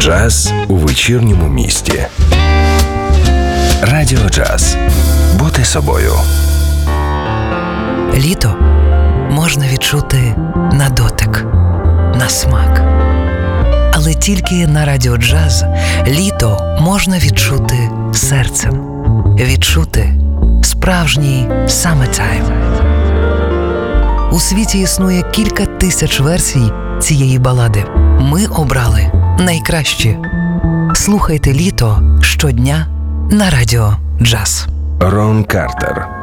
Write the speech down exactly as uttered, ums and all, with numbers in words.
Джаз у вечірньому місті. Радіо Джаз. Бути собою. Літо можна відчути на дотик, на смак. Але тільки на Радіо Джаз літо можна відчути серцем. Відчути справжній summertime. У світі існує кілька тисяч версій цієї балади. Ми обрали найкращі. Слухайте літо щодня на Радіо Джаз. Рон Картер.